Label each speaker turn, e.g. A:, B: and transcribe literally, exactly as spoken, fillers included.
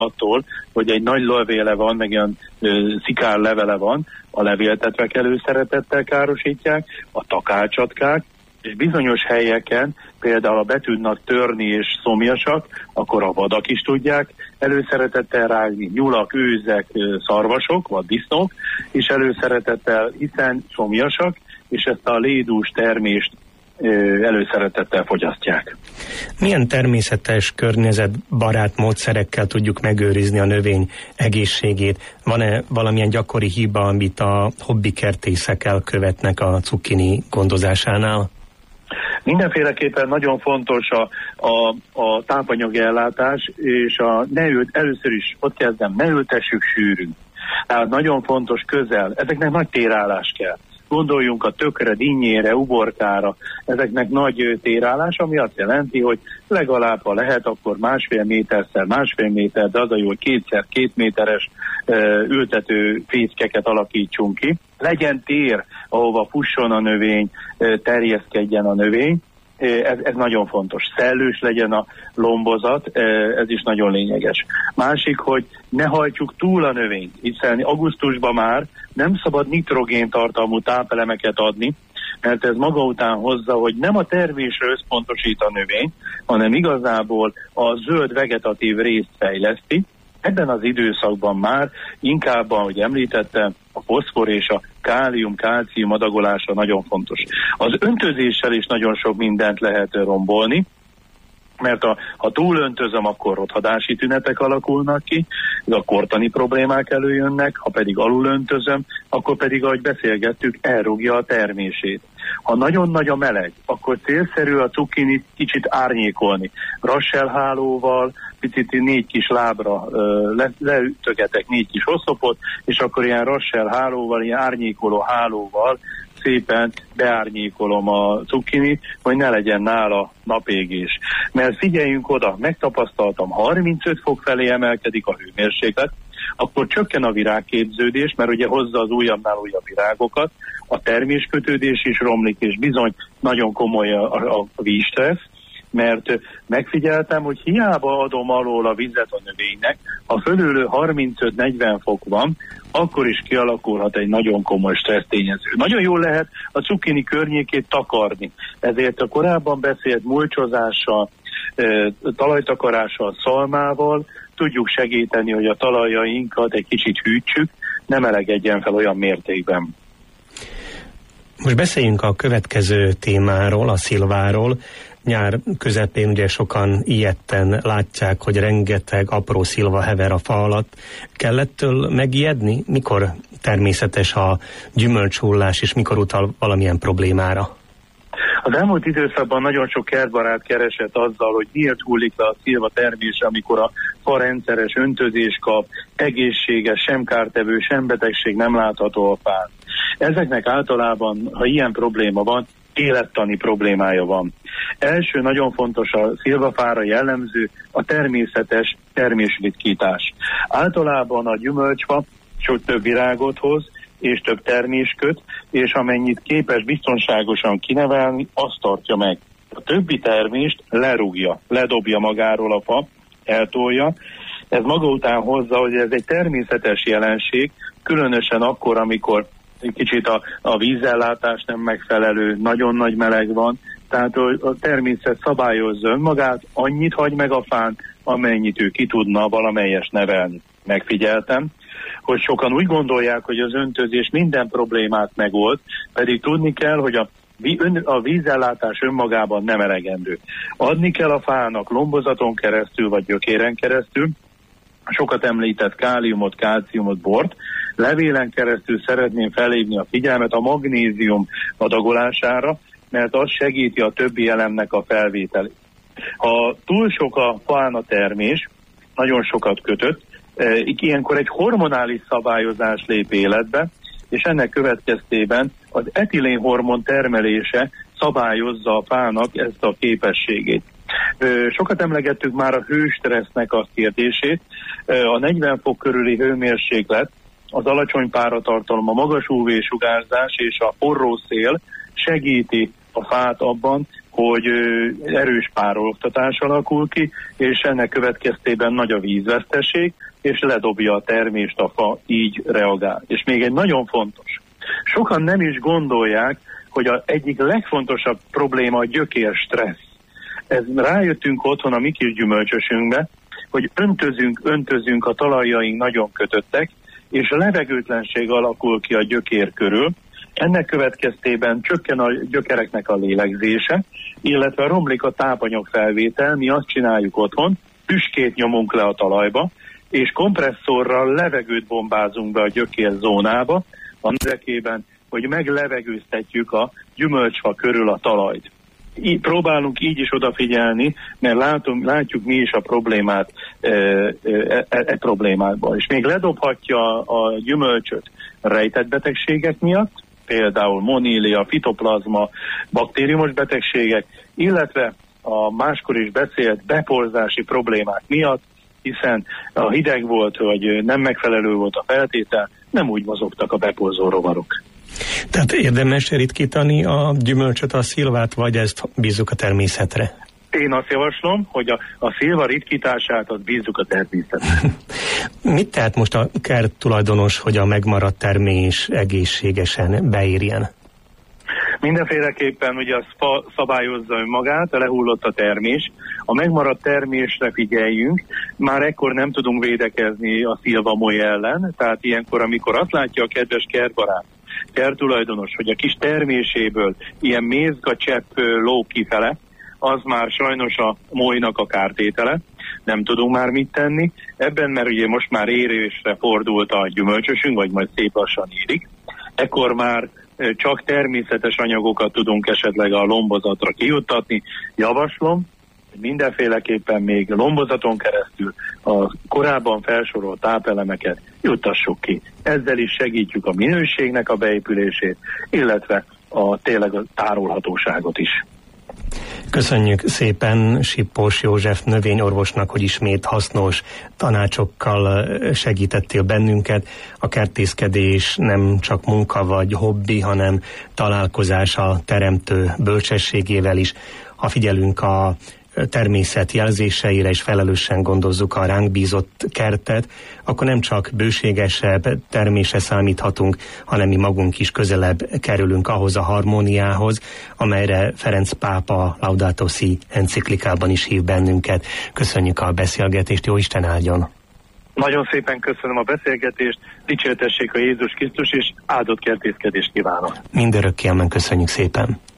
A: attól, hogy egy nagy levéle van, meg ilyen ö, szikár levele van, a levéltetvek előszeretettel károsítják, a takácsatkák, és bizonyos helyeken például a be tudnak törni és szomjasak, akkor a vadak is tudják előszeretettel rágni, nyulak, őzek, szarvasok, vagy disznók, és előszeretettel, hiszen szomjasak, és ezt a lédús termést előszeretettel fogyasztják.
B: Milyen természetes, környezetbarát módszerekkel tudjuk megőrizni a növény egészségét? Van-e valamilyen gyakori hiba, amit a hobbikertészek elkövetnek a cukkini gondozásánál?
A: Mindenféleképpen nagyon fontos a, a, a tápanyagi ellátás, és a ne ült, először is ott kezdem, ne ültessük sűrűn. Tehát nagyon fontos közel, ezeknek nagy térállás kell. Gondoljunk a tökre, dinnyére, uborkára, ezeknek nagy térállás, ami azt jelenti, hogy legalább, ha lehet, akkor másfél méterszer másfél méter, de az a jó, hogy kétszer két méteres uh, ültető fészkeket alakítsunk ki. Legyen tér, ahova fusson a növény, uh, terjeszkedjen a növény. Ez, ez nagyon fontos. Szellős legyen a lombozat, ez is nagyon lényeges. Másik, hogy ne hajtsuk túl a növényt, hiszen augusztusban már nem szabad nitrogén tartalmú tápelemeket adni, mert ez maga után hozza, hogy nem a termésre összpontosít a növény, hanem igazából a zöld vegetatív részt fejleszti. Ebben az időszakban már inkább, ahogy említettem, a foszfor és a kálium, kálcium adagolása nagyon fontos. Az öntözéssel is nagyon sok mindent lehet rombolni, mert a, ha túlöntözöm, akkor rothadási tünetek alakulnak ki, a kortani problémák előjönnek, ha pedig alulöntözöm, akkor pedig, ahogy beszélgettük, elrúgja a termését. Ha nagyon nagy a meleg, akkor célszerű a cukkinit kicsit árnyékolni. Rasselhálóval, picit négy kis lábra le, leütögetek négy kis oszlopot, és akkor ilyen rasselhálóval, ilyen árnyékoló hálóval szépen beárnyékolom a cukkinit, hogy ne legyen nála napégés. Mert figyeljünk oda, megtapasztaltam, harmincöt fok felé emelkedik a hőmérséklet, akkor csökken a virágképződés, mert ugye hozza az újabbnál újabb virágokat, a terméskötődés is romlik, és bizony nagyon komoly a, a, a vízstressz, mert megfigyeltem, hogy hiába adom alól a vizet a növénynek, ha fölülő harmincöt-negyven fok van, akkor is kialakulhat egy nagyon komoly stressztényező. Nagyon jól lehet a cukkini környékét takarni, ezért a korábban beszélt mulcsozással, talajtakarással, szalmával tudjuk segíteni, hogy a talajainkat egy kicsit hűtsük, ne melegedjen fel olyan mértékben.
B: Most beszéljünk a következő témáról, a szilváról. Nyár közepén ugye sokan ijedten látják, hogy rengeteg apró szilva hever a fa alatt. Kell ettől megijedni? Mikor természetes a gyümölcshullás, és mikor utal valamilyen problémára?
A: Az elmúlt időszakban nagyon sok kertbarát keresett azzal, hogy miért hullik le a szilva termése, amikor a fa rendszeres öntözés kap, egészséges, sem kártevő, sem betegség nem látható a fán. Ezeknek általában, ha ilyen probléma van, élettani problémája van. Első nagyon fontos a szilvafára jellemző a természetes termésritkítás. Általában a gyümölcsfa sok több virágot hoz, és több termés köt, és amennyit képes biztonságosan kinevelni, azt tartja meg. A többi termést lerúgja, ledobja magáról a fa, eltolja. Ez maga után hozza, hogy ez egy természetes jelenség, különösen akkor, amikor kicsit a, a vízellátás nem megfelelő, nagyon nagy meleg van, tehát a természet szabályozza önmagát, annyit hagy meg a fán, amennyit ő ki tudna valamelyes nevelni. Megfigyeltem, hogy sokan úgy gondolják, hogy az öntözés minden problémát megold, pedig tudni kell, hogy a, a vízellátás önmagában nem elegendő. Adni kell a fának lombozaton keresztül, vagy gyökéren keresztül, sokat említett káliumot, kálciumot, bort, levélen keresztül szeretném felhívni a figyelmet a magnézium adagolására, mert az segíti a többi elemnek a felvételét. Ha túl sok a fán a termés, nagyon sokat kötött, e, ilyenkor egy hormonális szabályozás lép életbe, és ennek következtében az etilénhormon termelése szabályozza a fának ezt a képességét. Sokat emlegettük már a hőstressznek a kérdését. A negyven fok körüli hőmérséklet, az alacsony páratartalom, a magas ú vé sugárzás és a forró szél segíti a fát abban, hogy erős párologtatás alakul ki, és ennek következtében nagy a vízveszteség, és ledobja a termést a fa, így reagál. És még egy nagyon fontos. Sokan nem is gondolják, hogy az egyik legfontosabb probléma a gyökér stressz. Ez rájöttünk otthon a mi kis gyümölcsösünkbe, hogy öntözünk, öntözünk, a talajjaink nagyon kötöttek, és a levegőtlenség alakul ki a gyökér körül. Ennek következtében csökken a gyökereknek a lélegzése, illetve romlik a tápanyagfelvétel. Mi azt csináljuk otthon, tüskét nyomunk le a talajba, és kompresszorral levegőt bombázunk be a gyökér zónába, annak érdekében, hogy meglevegőztetjük a gyümölcsfa körül a talajt. Így, próbálunk így is odafigyelni, mert látunk, látjuk mi is a problémát e, e, e, e problémákban. És még ledobhatja a gyümölcsöt rejtett betegségek miatt, például monília, fitoplazma, baktériumos betegségek, illetve a máskor is beszélt beporzási problémák miatt, hiszen a hideg volt, vagy nem megfelelő volt a feltétel, nem úgy mozogtak a beporzó rovarok.
B: Tehát érdemes ritkítani a gyümölcsöt, a szilvát, vagy ezt bízzuk a természetre?
A: Én azt javaslom, hogy a, a szilva ritkítását azt bízzuk a természetre.
B: Mit tehet most a kert tulajdonos, hogy a megmaradt termés egészségesen beérjen?
A: Mindenféleképpen ugye az fa szabályozza önmagát, lehullott a termés. A megmaradt termésre figyeljünk, már ekkor nem tudunk védekezni a szilvamoly ellen, tehát ilyenkor, amikor azt látja a kedves kertbarát, kerttulajdonos, hogy a kis terméséből ilyen mézgacsepp lóg kifele, az már sajnos a molynak a kártétele, nem tudunk már mit tenni. Ebben, mert ugye most már érésre fordult a gyümölcsösünk, vagy majd szép lassan érik, ekkor már csak természetes anyagokat tudunk esetleg a lombozatra kijuttatni. Javaslom, hogy mindenféleképpen még lombozaton keresztül a korábban felsorolt tápelemeket juttassuk ki. Ezzel is segítjük a minőségnek a beépülését, illetve a tényleg a tárolhatóságot is.
B: Köszönjük szépen Sippós József növényorvosnak, hogy ismét hasznos tanácsokkal segítettél bennünket. A kertészkedés nem csak munka vagy hobbi, hanem találkozás a teremtő bölcsességével is. Ha figyelünk a természet jelzéseire és felelősen gondozzuk a ránk bízott kertet, akkor nem csak bőségesebb termésre számíthatunk, hanem mi magunk is közelebb kerülünk ahhoz a harmóniához, amelyre Ferenc pápa Laudato Si enciklikában is hív bennünket. Köszönjük a beszélgetést, jó Isten áldjon!
A: Nagyon szépen köszönöm a beszélgetést, dicsértessék a Jézus Krisztus, és áldott kertészkedést kívánok!
B: Mindörökké, amen, köszönjük szépen!